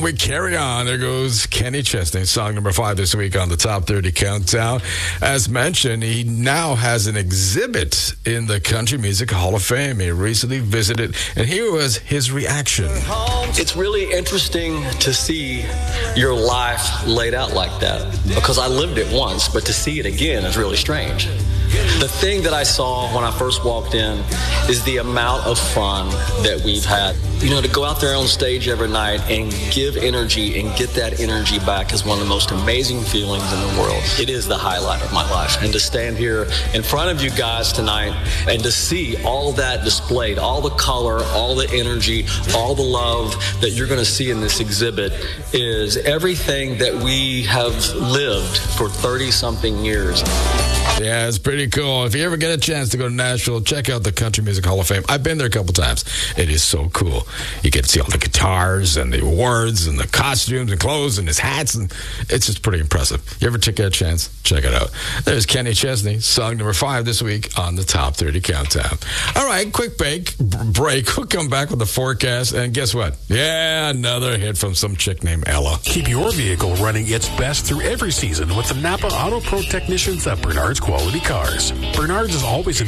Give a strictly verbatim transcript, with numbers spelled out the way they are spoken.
we carry on. There goes Kenny Chesney, song number five this week on the Top thirty Countdown. As mentioned, he now has an exhibit in the Country Music Hall of Fame. He recently visited, and here was his reaction. It's really interesting to see your life laid out like that, because I lived it once, but to see it again is really strange. The thing that I saw when I first walked in is the amount of fun that we've had. You know, to go out there on stage every night and give energy and get that energy back is one of the most amazing feelings in the world. It is the highlight of my life. And to stand here in front of you guys tonight and to see all that displayed, all the color, all the energy, all the love that you're going to see in this exhibit is everything that we have lived for thirty-something years. Yeah, it's pretty cool. If you ever get a chance to go to Nashville, check out the Country Music Hall of Fame. I've been there a couple times. It is so cool. You get to see all the guitars and the awards and the costumes and clothes and his hats, and it's just pretty impressive. You ever take a chance? Check it out. There's Kenny Chesney, song number five this week on the Top thirty Countdown. All right, quick break. break. We'll come back with the forecast, and guess what? Yeah, another hit from some chick named Ella. Keep your vehicle running its best through every season with the Napa Auto Pro technicians at Bernard's Quality Cars. Bernard's is always